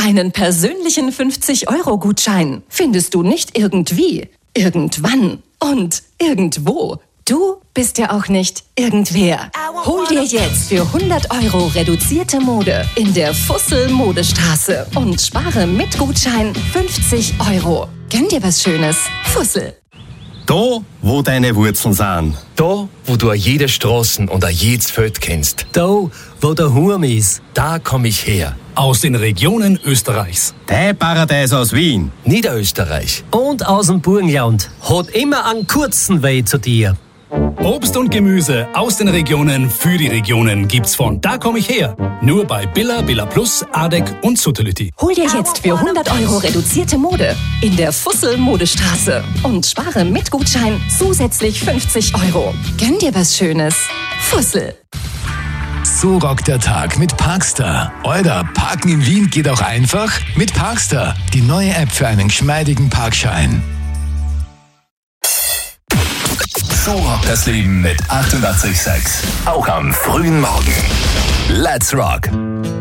Deinen persönlichen 50-Euro-Gutschein findest du nicht irgendwie, irgendwann und irgendwo. Du bist ja auch nicht irgendwer. Hol dir jetzt für 100 Euro reduzierte Mode in der Fussel Modestraße und spare mit Gutschein 50 Euro. Gönn dir was Schönes. Fussel. Da, wo deine Wurzeln sind. Da, wo du jede Straßen und jedes Feld kennst. Da, wo der Hurm ist. Da komm ich her. Aus den Regionen Österreichs. Dein Paradies aus Wien. Niederösterreich. Und aus dem Burgenland. Hat immer einen kurzen Weg zu dir. Obst und Gemüse aus den Regionen für die Regionen gibt's von Da komm ich her. Nur bei Billa, Billa Plus, Adek und Suttelütti. Hol dir jetzt für 100 Euro reduzierte Mode in der Fussel Modestraße und spare mit Gutschein zusätzlich 50 Euro. Gönn dir was Schönes. Fussel. So rockt der Tag mit Parkstar. Euer Parken in Wien geht auch einfach mit Parkstar. Die neue App für einen geschmeidigen Parkschein. So rockt das Leben mit 88,6. Auch am frühen Morgen. Let's rock!